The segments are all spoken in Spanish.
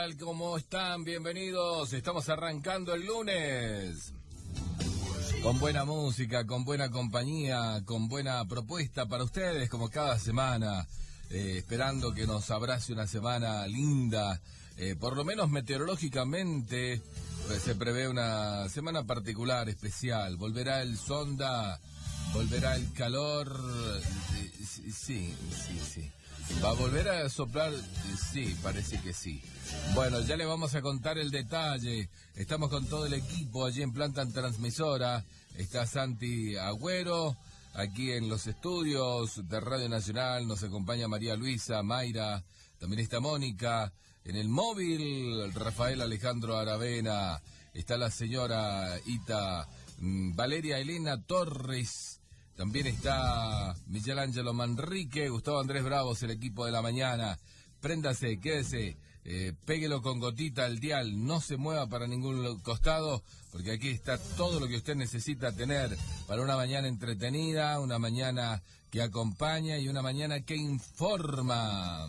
¿Cómo están? Bienvenidos. Estamos arrancando el lunes. Con buena música, con buena compañía, con buena propuesta para ustedes, como cada semana. Esperando que nos abrace una semana linda. Por lo menos meteorológicamente se prevé una semana particular, especial. Volverá el sonda, volverá el calor. Sí. ¿Va a volver a soplar? Sí, parece que sí. Bueno, ya le vamos a contar el detalle. Estamos con todo el equipo allí en Planta Transmisora. Está Santi Agüero, aquí en los estudios de Radio Nacional. Nos acompaña María Luisa, Mayra, también está Mónica. En el móvil, Rafael Alejandro Aravena. Está la señora Ita, Valeria Elena Torres. También está Miguel Ángelo Manrique, Gustavo Andrés Bravos, el equipo de la mañana. Préndase, quédese, péguelo con gotita al dial, no se mueva para ningún costado, porque aquí está todo lo que usted necesita tener para una mañana entretenida, una mañana que acompaña y una mañana que informa.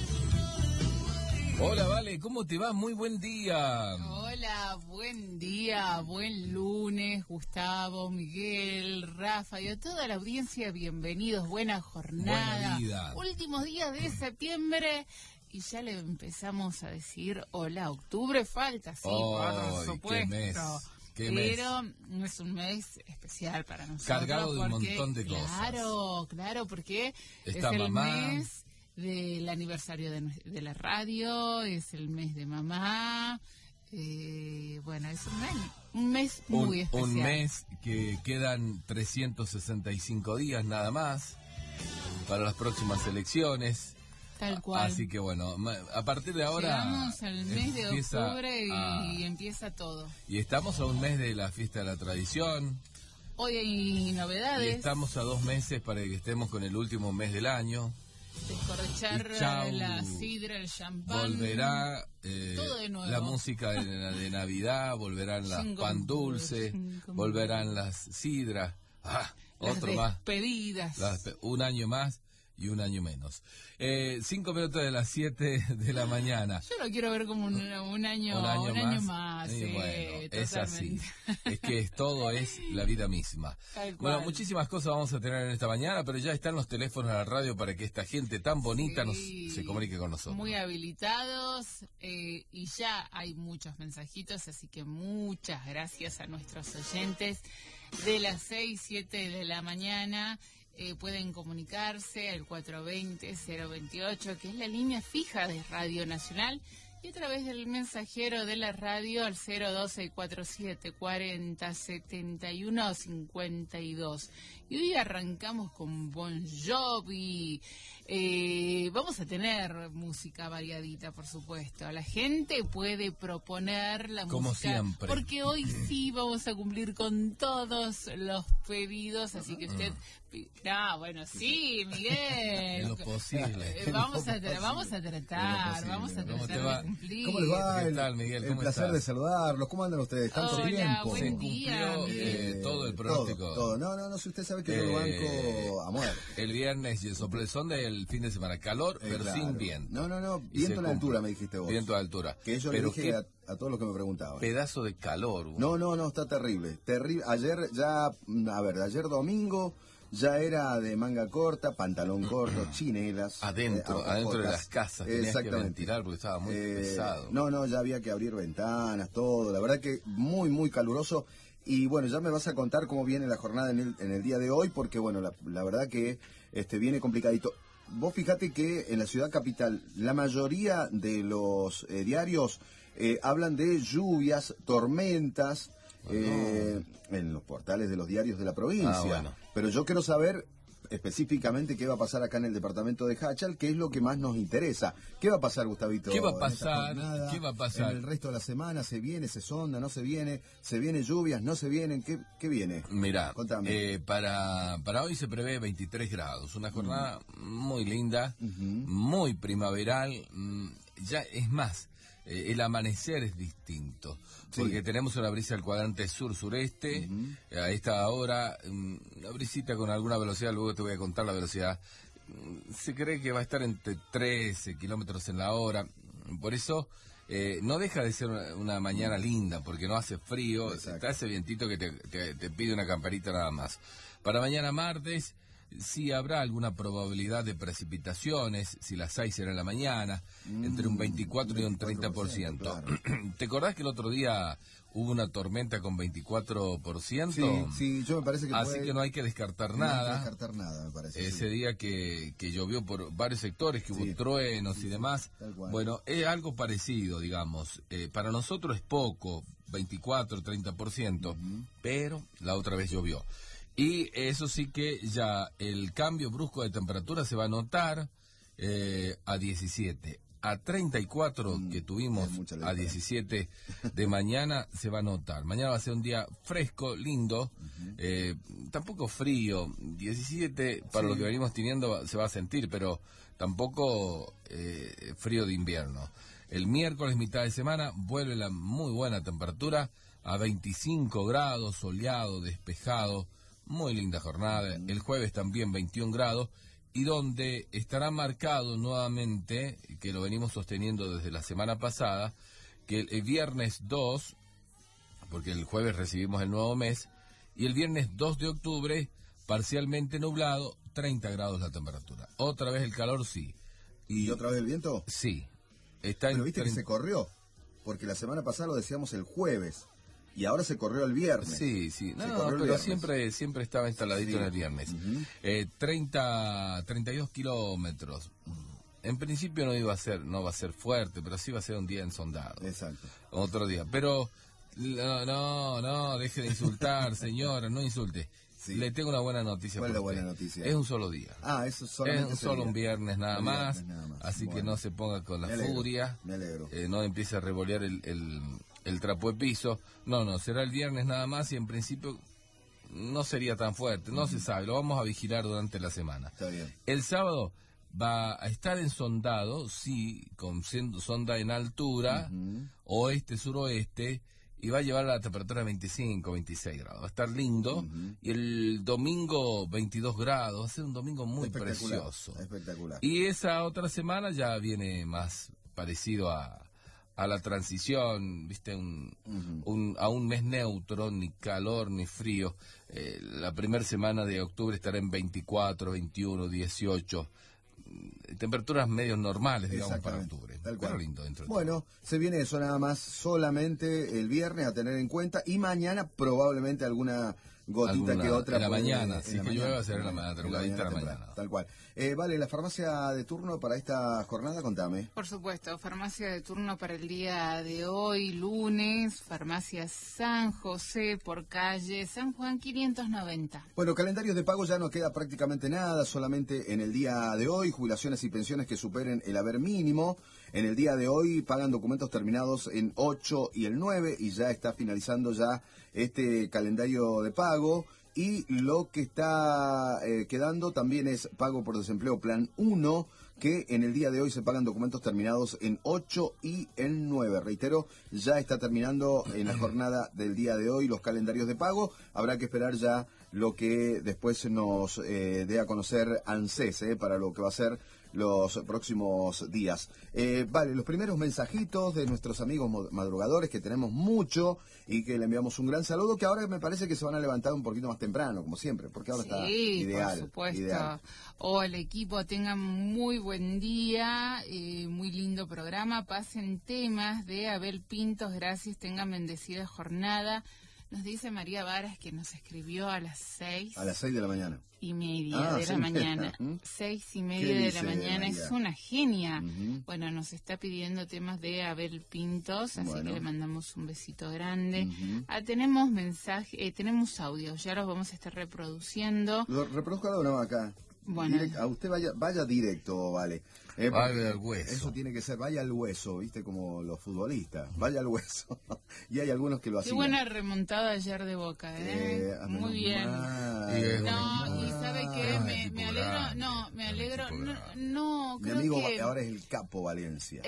Hola, Vale, ¿cómo te va? Muy buen día. Hola, buen día, buen lunes, Gustavo, Miguel, Rafa y a toda la audiencia, bienvenidos, buena jornada. Buena vida. Últimos días de septiembre y ya le empezamos a decir, hola, octubre falta, sí, por supuesto. Pero no es un mes especial para nosotros. Cargado de un montón de cosas. Claro, porque está es el mamá. mes del aniversario de la radio, es el mes de mamá, bueno, es un mes muy especial. Un mes que quedan 365 días nada más para las próximas elecciones. Tal cual. Así que bueno, a partir de ahora llegamos al mes de octubre y empieza todo. Y estamos a un mes de la fiesta de la tradición. Hoy hay novedades. Y estamos a 2 meses para que estemos con el último mes del año. Descorrechar la sidra, el champán. Volverá todo de nuevo. La música de Navidad, volverán las pan dulces, volverán las sidras. Otro más. Despedidas. Un año más y un año menos. 5 minutos de las 7 de la mañana. Yo lo quiero ver como un año más. Bueno, es así. Es que todo es la vida misma. Bueno, muchísimas cosas vamos a tener en esta mañana, pero ya están los teléfonos a la radio para que esta gente tan bonita se comunique con nosotros. Muy habilitados y ya hay muchos mensajitos, así que muchas gracias a nuestros oyentes de las 6, 7 de la mañana. Pueden comunicarse al 420-028, que es la línea fija de Radio Nacional, y a través del mensajero de la radio al 012-4740-7152. Y hoy arrancamos con Bon Jovi. Vamos a tener música variadita, por supuesto. La gente puede proponer la como música. Siempre. Porque hoy sí vamos a cumplir con todos los pedidos, así que usted... bueno, sí, Miguel. En lo posible. Vamos a tratar de cumplir. ¿Cómo les va? ¿Qué tal, Miguel? El placer estás? de saludarlos. ¿Cómo andan ustedes? ¿Tanto tiempo? Buen día, todo el pronóstico. Todo. No, si usted sabe que yo lo banco a muerte. El viernes y el soplezón del fin de semana. Calor, pero claro. sin viento. No, viento a la altura, me dijiste vos. Viento a altura. Que yo le dije a todos los que me preguntaban. Pedazo de calor. No, está terrible. Ayer domingo... Ya era de manga corta, pantalón corto, chinelas. Adentro de las casas. Tenías que ventilar porque estaba muy pesado. No, ya había que abrir ventanas, todo. La verdad que muy, muy caluroso. Y bueno, ya me vas a contar cómo viene la jornada en el día de hoy, porque bueno, la verdad que viene complicadito. Vos fíjate que en la ciudad capital, la mayoría de los diarios hablan de lluvias, tormentas. En los portales de los diarios de la provincia. Bueno. Pero yo quiero saber específicamente qué va a pasar acá en el departamento de Hachal, que es lo que más nos interesa. ¿Qué va a pasar, Gustavito? ¿Qué va a pasar? ¿Qué va a pasar? En el resto de la semana se viene, se sonda, no se viene, se vienen lluvias, no se vienen, ¿qué viene? Mirá, contame. Para hoy se prevé 23 grados, una jornada muy linda, muy primaveral, ya es más. El amanecer es distinto, porque tenemos una brisa del cuadrante sur-sureste, a esta hora, una brisita con alguna velocidad, luego te voy a contar la velocidad, se cree que va a estar entre 13 kilómetros en la hora, por eso no deja de ser una mañana linda, porque no hace frío, Exacto. está ese vientito que te pide una camperita nada más. Para mañana martes, sí habrá alguna probabilidad de precipitaciones, si las 6 será en la mañana, entre un 24 y un 30%. Claro. ¿Te acordás que el otro día hubo una tormenta con 24%? Sí, yo me parece que Así que no hay que descartar no hay que nada. descartar nada, me parece. Ese sí. día que llovió por varios sectores, que Sí. hubo truenos y demás. tal cual. Bueno, es algo parecido, digamos. Para nosotros es poco, 24, 30%, pero la otra vez llovió. Y eso sí que ya el cambio brusco de temperatura se va a notar a 17. A 34 que tuvimos es mucha la a diferencia. 17 de mañana se va a notar. Mañana va a ser un día fresco, lindo, tampoco frío. 17 para lo que venimos teniendo se va a sentir, pero tampoco frío de invierno. El miércoles, mitad de semana, vuelve la muy buena temperatura a 25 grados, soleado, despejado, muy linda jornada. El jueves también 21 grados. Y donde estará marcado nuevamente, que lo venimos sosteniendo desde la semana pasada, que el viernes 2, porque el jueves recibimos el nuevo mes, y el viernes 2 de octubre, parcialmente nublado, 30 grados la temperatura. Otra vez el calor, sí. ¿Y otra vez el viento? Sí. Está Pero en viste que se corrió, porque la semana pasada lo decíamos el jueves, y ahora se corrió el viernes. Sí, sí. No, Se no, corrió el pero viernes. siempre estaba instaladito Sí. en el viernes. 32 kilómetros. En principio no va a ser fuerte, pero sí va a ser un día ensondado. Exacto. Otro día. Pero no, deje de insultar, señora, no insulte. Sí. Le tengo una buena noticia. ¿Cuál es para la buena usted. noticia? Es un solo día. Ah, eso Es solamente solo un viernes nada Un más, viernes nada más. así que Bueno. no se ponga con la Me alegro, furia, me alegro. no empiece a revolear el trapo de piso. No, será el viernes nada más y en principio no sería tan fuerte, no se sabe, lo vamos a vigilar durante la semana. Está bien. El sábado va a estar ensondado, sí, con sonda en altura, oeste-suroeste, y va a llevar la temperatura a 25, 26 grados. Va a estar lindo. Y el domingo 22 grados. Va a ser un domingo muy Espectacular, precioso. espectacular. Y esa otra semana ya viene más parecido a la transición, ¿viste? A un mes neutro, ni calor ni frío. La primera semana de octubre estará en 24, 21, 18. Temperaturas medio normales, digamos, para Exactamente, octubre. tal Pero cual. lindo dentro de Bueno, se viene eso nada más, solamente el viernes a tener en cuenta, y mañana probablemente alguna gotita Alguna- que otra. en la puede- mañana, en si la que llueve va a ser en la mañana, en madrugadita de la temprano, mañana. Tal cual. Vale, la farmacia de turno para esta jornada, contame. Por supuesto, farmacia de turno para el día de hoy, lunes, farmacia San José por calle San Juan 590. Bueno, calendarios de pago ya no queda prácticamente nada, solamente en el día de hoy, jubilaciones y pensiones que superen el haber mínimo. En el día de hoy pagan documentos terminados en 8 y el 9 y ya está finalizando ya este calendario de pago. Y lo que está quedando también es pago por desempleo plan 1, que en el día de hoy se pagan documentos terminados en 8 y en 9. Reitero, ya está terminando en la jornada del día de hoy los calendarios de pago. Habrá que esperar ya lo que después nos dé a conocer ANSES para lo que va a ser los próximos días. Vale, los primeros mensajitos de nuestros amigos madrugadores, que tenemos mucho y que le enviamos un gran saludo, que ahora me parece que se van a levantar un poquito más temprano, como siempre, porque ahora está ideal. Por supuesto. Ideal. Hola equipo, tengan muy buen día, muy lindo programa. Pasen temas de Abel Pintos, gracias, tengan bendecida jornada. Nos dice María Varas, que nos escribió a las 6:30 A las 6 de la mañana. de la sí. mañana. ¿Mm? 6:30 ¿Qué de dice la mañana, María? es una genia. Ujú. Bueno, nos está pidiendo temas de Abel Pintos, así Bueno. que le mandamos un besito grande. Ujú. Tenemos mensaje, tenemos audio, ya los vamos a estar reproduciendo. Lo reproduzco de nuevo acá. Bueno. A usted vaya directo, vale. Vaya Porque al hueso. Eso tiene que ser, vaya al hueso, viste, como los futbolistas. Vaya al hueso. Y hay algunos que lo Qué hacían. buena remontada ayer de Boca, Menos muy bien. mal. No, y sabe qué, Ay, me tipo alegro, grande, me alegro, tipo no, grande. no, Mi creo amigo que ahora es el capo Valencia.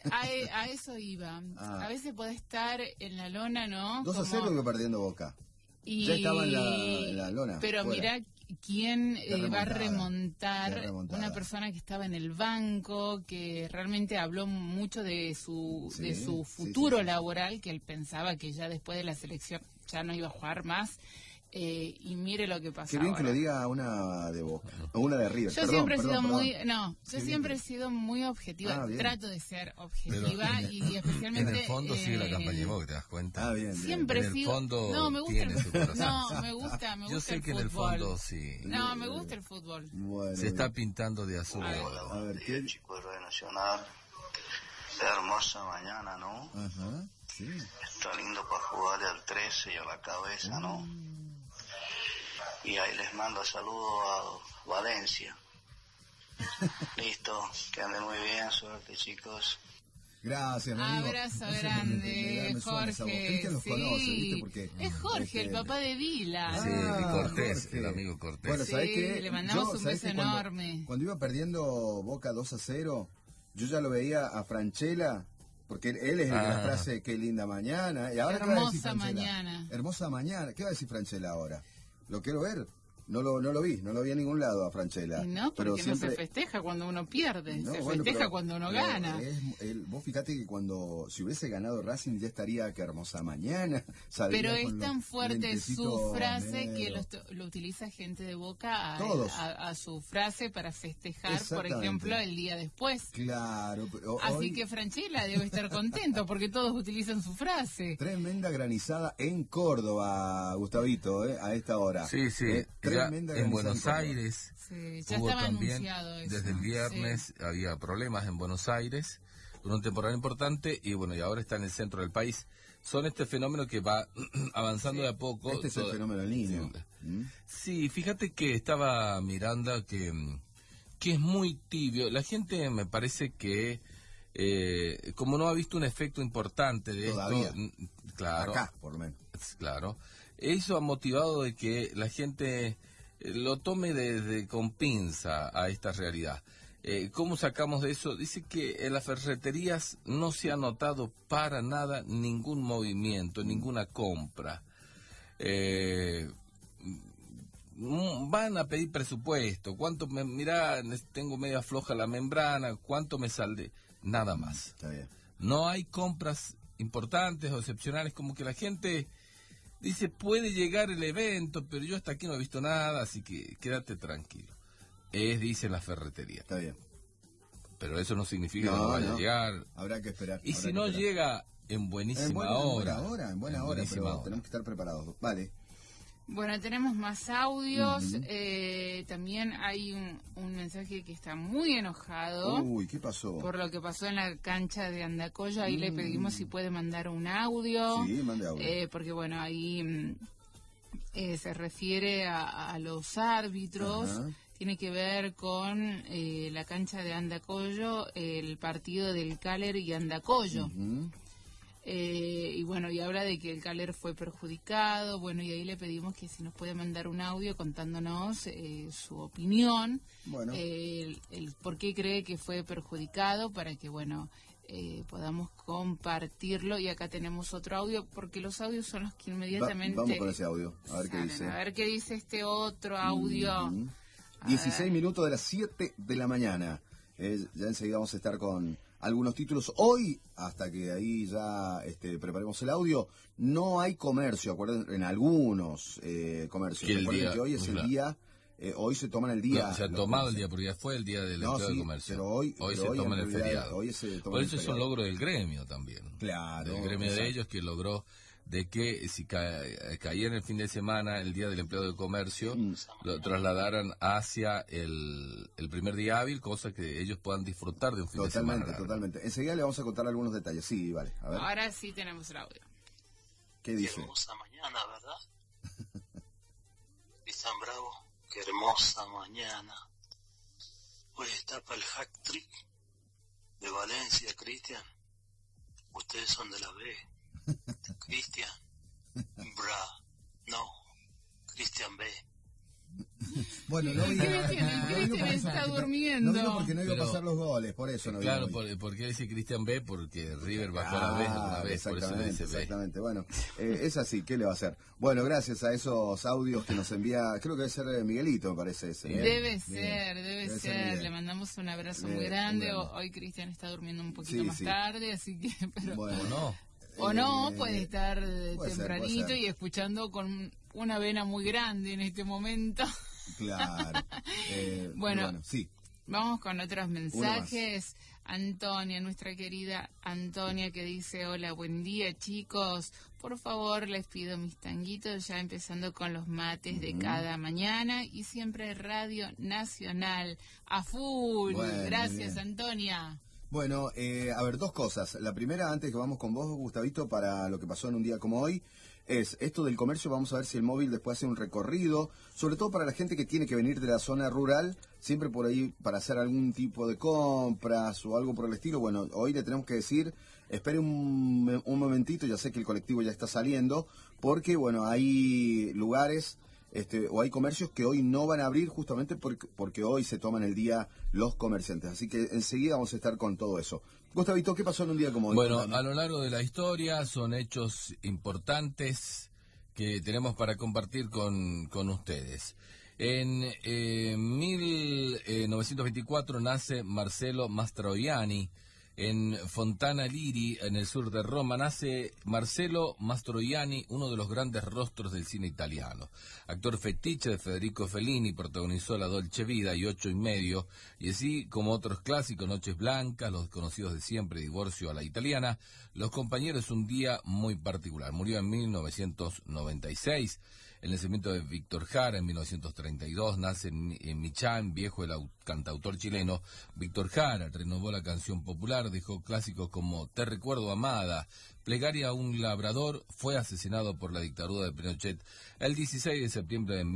a eso iba. Ah. A veces puede estar en la lona, ¿no? 2-0 Como- que perdiendo Boca. y- Ya estaba en la lona, Pero fuera. mirá, quién va a Qué remontar remontada. una persona que estaba en el banco, que realmente habló mucho de su futuro laboral, que él pensaba que ya después de la selección ya no iba a jugar más. Y mire lo que pasó. Qué bien ahora. que lo diga una de Boca, o una de River. Yo siempre he sido muy objetiva. Ah, bien. Trato de ser objetiva y especialmente. En el fondo sigue la campaña de Boca, ¿te das cuenta? Ah, bien. Siempre En he el sido. fondo No, me gusta tiene su corazón. No, me gusta Yo sé el que en el fútbol. fondo sí. No, me gusta el fútbol. Bueno, Se está pintando de azul. A ver, Buen día, chicos de Radio Nacional. Qué hermosa mañana, ¿no? Ajá, sí. Está lindo para jugarle al 13 y a la cabeza, ¿no? Y ahí les mando saludos a Valencia. Listo, que anden muy bien, suerte, chicos. Gracias, mi amigo. Abrazo No sé, grande, me suena esa voz. Jorge. Cristian los conoce, ¿viste? Porque, es Jorge, el papá de Vila. Sí, Cortés, Jorge. el amigo Cortés. Bueno, ¿sabés Sí, qué? le mandamos un ¿sabés beso qué? enorme. Cuando iba perdiendo Boca 2-0, yo ya lo veía a Franchella, porque él es el de la frase "qué linda mañana". Y ahora, ¿qué va a decir Hermosa Franchella? mañana. Hermosa mañana. ¿Qué va a decir Franchella ahora? Lo quiero ver. No lo vi a ningún lado a Franchella. Y no, porque pero no siempre... se festeja cuando uno pierde, No, se bueno, festeja pero- cuando uno pero gana. Vos fíjate que si hubiese ganado Racing ya estaría "qué hermosa mañana". Pero saldría es con tan los fuerte su lentecitos frase que negros. lo utiliza gente de Boca Todos. a su frase para festejar, por Exactamente. ejemplo, el día después. Claro, pero Así hoy que Franchella debe estar contento porque todos utilizan su frase. tremenda granizada en Córdoba, Gustavito, a esta hora. Sí, sí. Ya Tremenda en granizada Buenos Córdoba. Aires Sí, ya hubo estaba también, anunciado eso. desde el viernes Sí. había problemas en Buenos Aires por un temporal importante y bueno, y ahora está en el centro del país. Son este fenómeno que va avanzando de a poco. Este es el fenómeno del niño. Sí, fíjate que estaba mirando que es muy tibio. La gente me parece que como no ha visto un efecto importante de Todavía. esto, claro, Acá, por lo menos. claro, eso ha motivado de que la gente lo tome con pinza a esta realidad. ¿Cómo sacamos de eso? Dice que en las ferreterías no se ha notado para nada ningún movimiento, ninguna compra. Van a pedir presupuesto. ¿Cuánto mirá, tengo media floja la membrana, cuánto me sale? Nada más. Está bien. No hay compras importantes o excepcionales, como que la gente dice, puede llegar el evento, pero yo hasta aquí no he visto nada, así que quédate tranquilo. Dice la ferretería. Está bien. Pero eso no significa que no vaya a llegar. Habrá que esperar. Y habrá si que no esperar. llega en buenísima en buena hora. hora, pero buenísima hora. tenemos que estar preparados. Vale. Bueno, tenemos más audios. También hay un mensaje que está muy enojado Uy, ¿qué pasó? por lo que pasó en la cancha de Andacollo. Ahí le pedimos si puede mandar un audio. Sí, mande audio. Porque bueno, ahí se refiere a los árbitros. Ajá. Tiene que ver con la cancha de Andacollo, el partido del Caler y Andacollo. Y bueno, y habla de que el Caler fue perjudicado. Bueno, y ahí le pedimos que si nos puede mandar un audio contándonos su opinión, Bueno. el por qué cree que fue perjudicado, para que, bueno, podamos compartirlo. Y acá tenemos otro audio, porque los audios son los que inmediatamente Vamos con ese audio, a ver qué salen. dice. A ver qué dice este otro audio. 16 minutos de las 7 de la mañana. Ya enseguida vamos a estar con algunos títulos. Hoy, hasta que ahí ya preparemos el audio, no hay comercio, acuérdense, en algunos comercios. Que el Recuerden día- que hoy es el claro. día, hoy se toman el día. No, se ha los tomado el comercios. día, porque ya fue el día del No, empleo sí, de comercio. pero hoy se en toma en el realidad, feriado. hoy se toma Por en eso el es un feriado. logro del gremio también. Claro, Del gremio exacto. de ellos, que logró de que si caía en el fin de semana el día del empleo de comercio, lo trasladaran hacia el primer día hábil, cosa que ellos puedan disfrutar de un fin de semana. Totalmente, largo. totalmente. Enseguida le vamos a contar algunos detalles. Sí, vale. A ver, Ahora sí tenemos el audio. ¿qué Qué dice? hermosa mañana, ¿verdad? Cristian Bravo, qué hermosa mañana. Hoy está para el hack trick de Valencia, Cristian. Ustedes son de la B. Cristian. No. Cristian B. Bueno, no vino. Cristian está durmiendo. No vino porque no iba a pasar los goles, por eso no vino. Claro, ¿por qué dice Cristian B? Porque River bajó a la vez alguna vez, por eso le dice B. Exactamente, bueno, es así, ¿qué le va a hacer? Bueno, gracias a esos audios que nos envía, creo que debe ser Miguelito, me parece ese. Debe ser. Le mandamos un abrazo muy grande. Hoy Cristian está durmiendo un poquito más tarde, así que... Pero... Bueno, no. O no, puede estar tempranito y escuchando con una vena muy grande en este momento. Claro. Bueno, sí. Vamos con otros mensajes. Antonia, nuestra querida Antonia, que dice: hola, buen día, chicos. Por favor, les pido mis tanguitos, ya empezando con los mates de cada mañana y siempre Radio Nacional a full. Bueno, gracias, Antonia. Bueno, a ver, dos cosas. La primera, antes que vamos con vos, Gustavito, para lo que pasó en un día como hoy, es esto del comercio. Vamos a ver si el móvil después hace un recorrido, sobre todo para la gente que tiene que venir de la zona rural, siempre por ahí para hacer algún tipo de compras o algo por el estilo. Bueno, hoy le tenemos que decir, espere un momentito, ya sé que el colectivo ya está saliendo, porque, bueno, hay lugares... o hay comercios que hoy no van a abrir justamente porque hoy se toman el día los comerciantes. Así que enseguida vamos a estar con todo eso. Gustavito, ¿qué pasó en un día como hoy? Bueno, a lo largo de la historia son hechos importantes que tenemos para compartir con ustedes. En 1924 nace Marcello Mastroianni. En Fontana Liri, en el sur de Roma, nace Marcello Mastroianni, uno de los grandes rostros del cine italiano. Actor fetiche de Federico Fellini, protagonizó La Dolce Vita y 8 y medio, y así como otros clásicos, Noches Blancas, Los Desconocidos de Siempre, Divorcio a la Italiana. Los Compañeros, un día muy particular. Murió en 1996. El nacimiento de Víctor Jara en 1932, nace en Michán, viejo el cantautor chileno. Víctor Jara renovó la canción popular, dejó clásicos como Te recuerdo amada, Plegaria a un labrador. Fue asesinado por la dictadura de Pinochet el 16 de septiembre de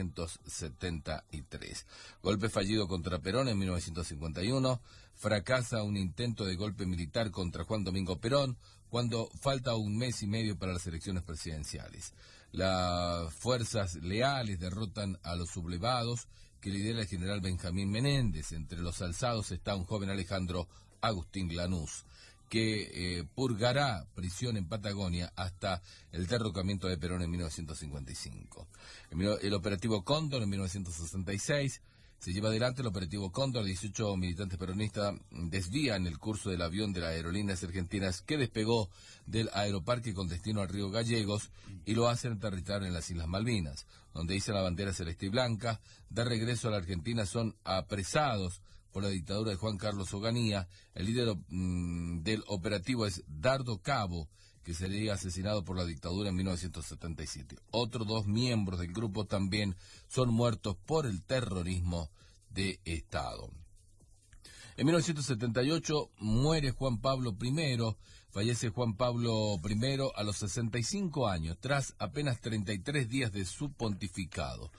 1973. Golpe fallido contra Perón en 1951. Fracasa un intento de golpe militar contra Juan Domingo Perón cuando falta un mes y medio para las elecciones presidenciales. Las fuerzas leales derrotan a los sublevados que lidera el general Benjamín Menéndez. Entre los alzados está un joven Alejandro Agustín Lanús, que purgará prisión en Patagonia hasta el derrocamiento de Perón en 1955. El operativo Cóndor en 1966. Se lleva adelante el operativo Cóndor. 18 militantes peronistas desvían el curso del avión de las aerolíneas argentinas que despegó del aeroparque con destino al río Gallegos y lo hacen aterrizar en las Islas Malvinas, donde hice la bandera celeste y blanca. De regreso a la Argentina son apresados por la dictadura de Juan Carlos Onganía. El líder del operativo es Dardo Cabo, que sería asesinado por la dictadura en 1977. Otros 2 miembros del grupo también son muertos por el terrorismo de Estado. En 1978 muere Juan Pablo I, fallece Juan Pablo I a los 65 años, tras apenas 33 días de su pontificado.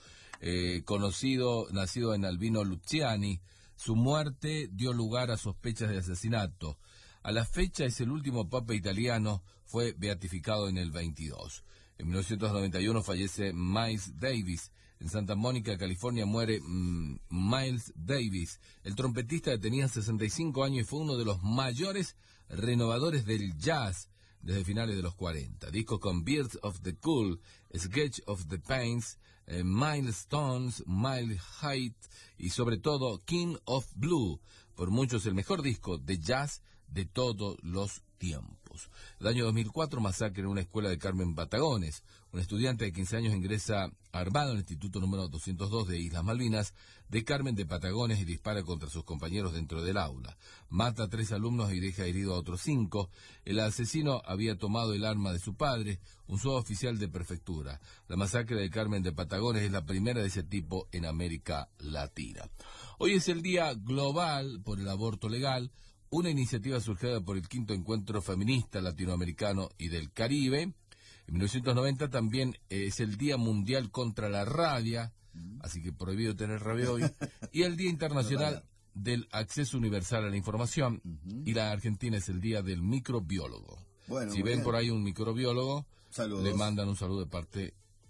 Nacido en Albino Luciani, su muerte dio lugar a sospechas de asesinato. A la fecha es el último papa italiano, fue beatificado en el 22. En 1991 fallece Miles Davis. En Santa Mónica, California, muere Miles Davis. El trompetista tenía 65 años y fue uno de los mayores renovadores del jazz desde finales de los 40. Discos con Birds of the Cool, Sketch of the Pains, Milestones, Mile Height y sobre todo King of Blue. Por muchos el mejor disco de jazz de todos los tiempos. El año 2004, masacre en una escuela de Carmen, Patagones. Un estudiante de 15 años ingresa armado en el Instituto número 202 de Islas Malvinas de Carmen de Patagones y dispara contra sus compañeros dentro del aula. Mata a 3 alumnos y deja herido a otros 5. El asesino había tomado el arma de su padre, un suboficial de prefectura. La masacre de Carmen de Patagones es la primera de ese tipo en América Latina. Hoy es el Día Global por el Aborto Legal, una iniciativa surgida por el 5º Encuentro Feminista Latinoamericano y del Caribe. En 1990 también es el Día Mundial contra la Rabia, así que prohibido tener rabia hoy, y el Día Internacional del Acceso Universal a la Información, y la Argentina es el Día del Microbiólogo. Bueno, si ven por ahí un microbiólogo, saludos. le mandan un saludo de parte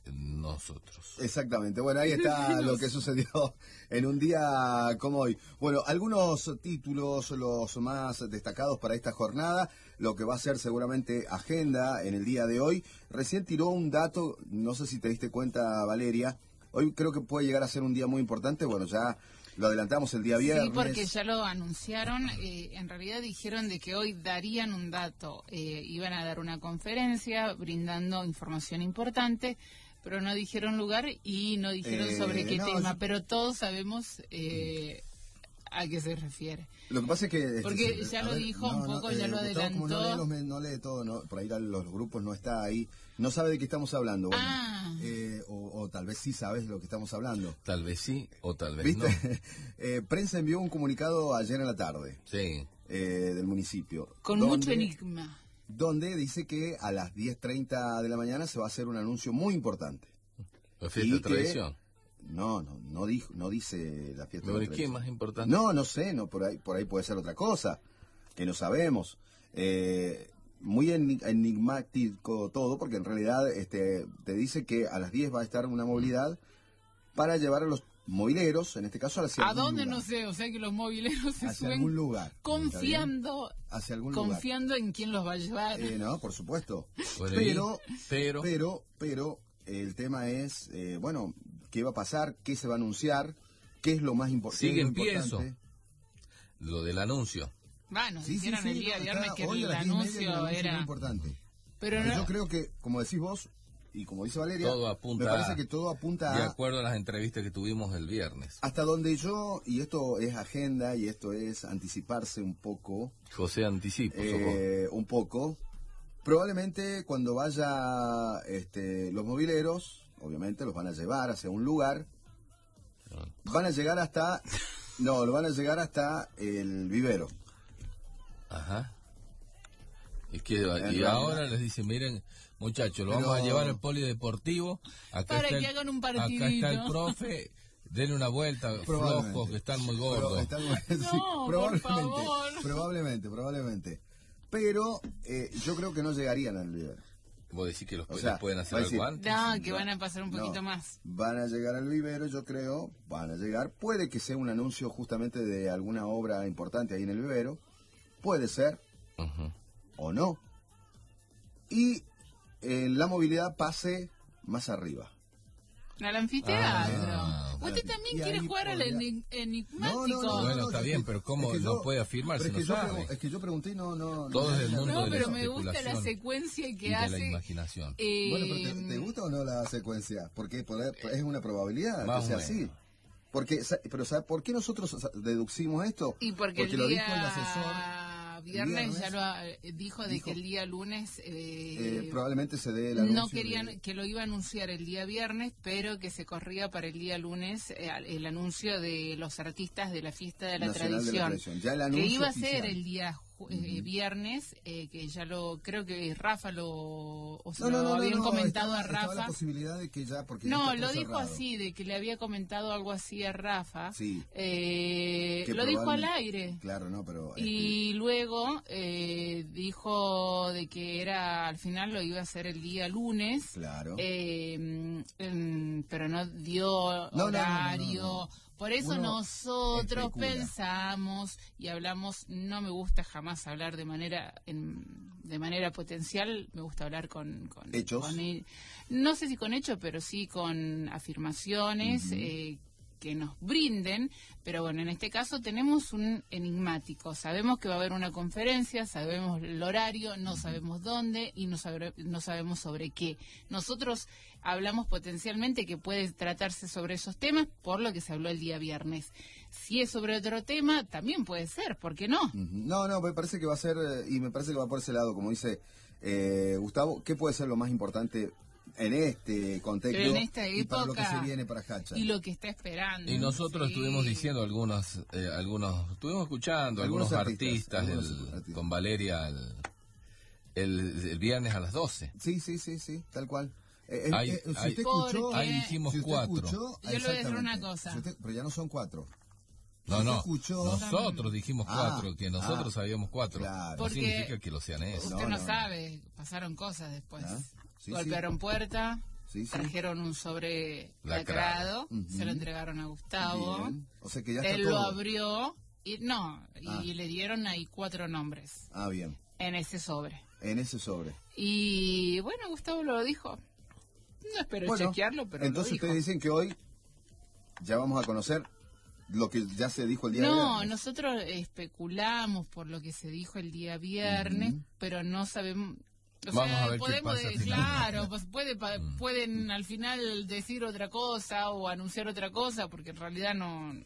nosotros. Exactamente. Bueno, ahí está lo que sucedió en un día como hoy. Bueno, algunos títulos, los más destacados para esta jornada, lo que va a ser seguramente agenda en el día de hoy. Recién tiró un dato, no sé si te diste cuenta, Valeria. Hoy creo que puede llegar a ser un día muy importante. Bueno, ya lo adelantamos el día viernes. Sí, porque ya lo anunciaron. En realidad dijeron de que hoy darían un dato. Iban a dar una conferencia brindando información importante, pero no dijeron lugar y no dijeron sobre qué tema. Pero todos sabemos a qué se refiere. Lo que pasa es que... Porque ya lo dijo un poco, ya lo adelantó. Como no lee todo, no, por ahí los grupos no está ahí, no sabe de qué estamos hablando. Bueno, o tal vez sí sabes de lo que estamos hablando. Tal vez sí o tal vez ¿viste? no. Prensa envió un comunicado ayer en la tarde. Sí. Del municipio. Con mucho enigma. Donde dice que a las 10:30 de la mañana se va a hacer un anuncio muy importante. La fiesta de tradición. No dice la fiesta de tradición. ¿Qué más importante? No sé, por ahí puede ser otra cosa, que no sabemos. Muy enigmático todo, porque en realidad te dice que a las 10 va a estar una movilidad para llevar a los mobileros, en este caso hacia ¿A dónde? lugar. No sé, o sea que los movileros se hacia suben algún lugar, confiando en quién los va a llevar. No, por supuesto. Pero el tema es, bueno, ¿qué va a pasar? ¿Qué se va a anunciar? ¿Qué es lo más importante? Sigue en pie eso, lo del anuncio. Bueno, si hicieran el día viernes que hoy el a las 10:30 anuncio era... muy importante. Pero yo creo que, como decís vos, y como dice Valeria, todo apunta, me parece que todo apunta de acuerdo a las entrevistas que tuvimos el viernes. Hasta donde yo, y esto es agenda, y esto es anticiparse un poco. José anticipo. Un poco. Probablemente cuando vaya los mobileros, obviamente los van a llevar hacia un lugar. Van a llegar hasta... No, lo van a llegar hasta el vivero. Ajá. Y ahora les dicen, miren, muchachos, lo vamos a llevar al polideportivo. Acá para que hagan un partidito. Acá está el profe, denle una vuelta, flojos, que están muy gordos. Probablemente. Pero yo creo que no llegarían al vivero. ¿Vos decís que los pueden hacer algo antes? No, que van a pasar un poquito más. Van a llegar al vivero, yo creo, van a llegar. Puede que sea un anuncio justamente de alguna obra importante ahí en el vivero. Puede ser. O no. Y la movilidad pase más arriba. Al anfiteatro. Usted también quiere jugar al enigmático. Bueno, está bien, pero ¿cómo no puede afirmar si no sabe? Es que yo pregunté y no... Todo es el mundo de la pero me gusta la secuencia que hace. De la imaginación. Bueno, pero ¿te gusta o no la secuencia? Porque es una probabilidad que sea así. Pero ¿sabe por qué nosotros deducimos esto? Y porque lo dijo el asesor... Viernes ya lo dijo que el día lunes probablemente se dé el anuncio. No querían que lo iba a anunciar el día viernes, pero que se corría para el día lunes el anuncio de los artistas de la fiesta de la tradición. Ya el anuncio que iba a oficial. ser el día viernes, que ya creo que Rafa lo habían comentado a Rafa. La posibilidad de que ya, porque no, lo dijo así, de que le había comentado algo así a Rafa. Sí. Lo dijo al aire. Claro, no, pero... Y luego dijo de que al final lo iba a hacer el día lunes. Claro. Pero no dio horario. No. Por eso nosotros pensamos y hablamos. No me gusta jamás hablar de manera potencial. Me gusta hablar con hechos. No sé si con hechos, pero sí con afirmaciones que nos brinden. Pero bueno, en este caso tenemos un enigmático. Sabemos que va a haber una conferencia, sabemos el horario, no sabemos dónde y no sabemos sobre qué. Nosotros hablamos potencialmente que puede tratarse sobre esos temas por lo que se habló el día viernes. Si es sobre otro tema, también puede ser, ¿por qué no? No, me parece que va a ser, y me parece que va por ese lado, como dice Gustavo. ¿Qué puede ser lo más importante en este contexto? Pero en esta época, y para lo que se viene para Hacha? Y lo que está esperando. Y nosotros estuvimos diciendo algunos, estuvimos escuchando algunos artistas con Valeria el viernes a las 12. Sí, tal cual. Ahí dijimos 4. Yo le voy a decir una cosa. Pero ya no son 4. Nosotros dijimos 4, que nosotros sabíamos 4. Claro. No significa que lo sean eso. Usted no sabe, pasaron cosas después. Golpearon puerta. Sí, sí. Trajeron un sobre lacrado, se lo entregaron a Gustavo. Bien. O sea que ya está Él todo. lo abrió y le dieron ahí 4 nombres Ah, bien. en ese sobre. En ese sobre. Y bueno, Gustavo lo dijo. No espero chequearlo, pero entonces lo dijo. ustedes dicen que hoy ya vamos a conocer lo que ya se dijo el día No, viernes. nosotros especulamos por lo que se dijo el día viernes, pero no sabemos. O Vamos sea, a ver qué podemos pasa claro, pues pueden al final decir otra cosa o anunciar otra cosa, porque en realidad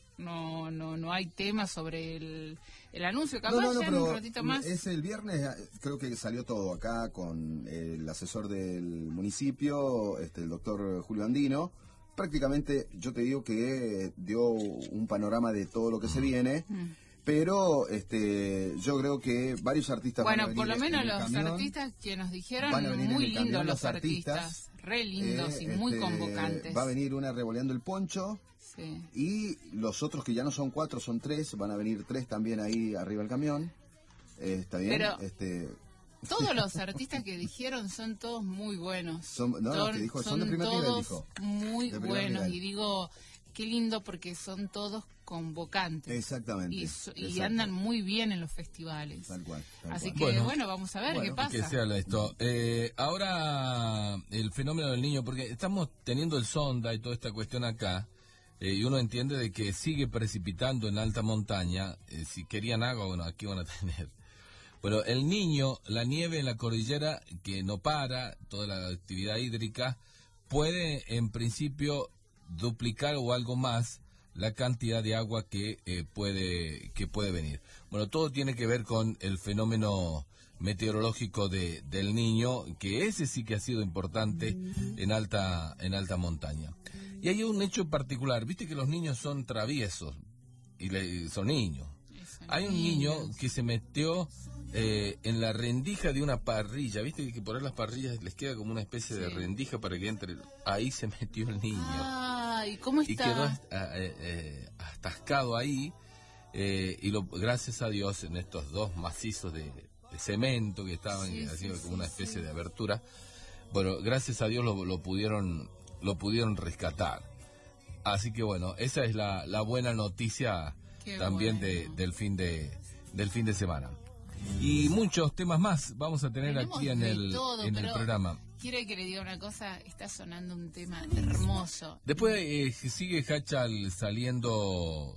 no hay tema sobre el anuncio. Capaz ya en un ratito más. Es el viernes, creo que salió todo acá con el asesor del municipio, el doctor Julio Andino. Prácticamente yo te digo que dio un panorama de todo lo que se viene. Pero yo creo que varios artistas van a venir. Por lo menos en el los camión. artistas que nos dijeron, Van a venir muy en el camión lindos los los artistas, re lindos y muy convocantes. Va a venir una revoleando el poncho. Sí. Y los otros que ya no son 4, son 3, van a venir 3 también ahí arriba del camión. Está bien. Pero todos los artistas que dijeron son todos muy buenos. Son de primer nivel, dijo. Muy De primer buenos. nivel. Y digo, qué lindo porque son todos convocantes. Exactamente. Y andan muy bien en los festivales. Tal cual. Así cual. que bueno, vamos a ver qué pasa. Que sea esto. Ahora, el fenómeno del niño, porque estamos teniendo el sonda y toda esta cuestión acá, y uno entiende de que sigue precipitando en alta montaña. Si querían agua, bueno, aquí van a tener. Bueno, el niño, la nieve en la cordillera, que no para, toda la actividad hídrica, puede en principio duplicar o algo más la cantidad de agua que puede venir. Bueno, todo tiene que ver con el fenómeno meteorológico del Niño, que ese sí que ha sido importante en alta montaña. Y hay un hecho particular, viste que los niños son traviesos y son niños. Hay un niño que se metió en la rendija de una parrilla, viste que por ahí las parrillas les queda como una especie de rendija para que entre. Ahí se metió el niño. ¿Y cómo está? Y quedó atascado ahí, gracias a Dios, en estos 2 macizos de cemento que estaban haciendo como una especie de abertura, bueno, gracias a Dios lo pudieron rescatar. Así que bueno, esa es la buena noticia. Qué también bueno. del fin de semana. Y muchos temas más vamos a tener aquí en el programa. Quiere que le diga una cosa, está sonando un tema hermoso. Después sigue Hachal saliendo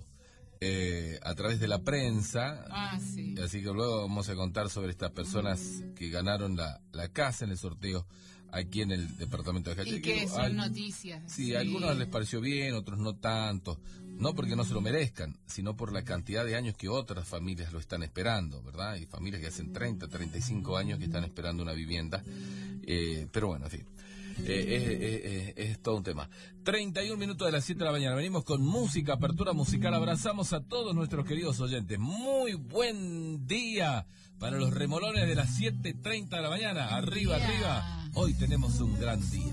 a través de la prensa. Sí. Así que luego vamos a contar sobre estas personas que ganaron la casa en el sorteo aquí en el departamento de Hachal. Y que son noticias. Sí, a algunos les pareció bien, otros no tanto. No porque no se lo merezcan, sino por la cantidad de años que otras familias lo están esperando, ¿verdad? Hay familias que hacen 30, 35 años que están esperando una vivienda. Pero bueno, en fin, es todo un tema. 31 minutos de las 7 de la mañana. Venimos con música, apertura musical. Abrazamos a todos nuestros queridos oyentes. Muy buen día para los remolones de las 7:30 de la mañana. Arriba, arriba. Hoy tenemos un gran día.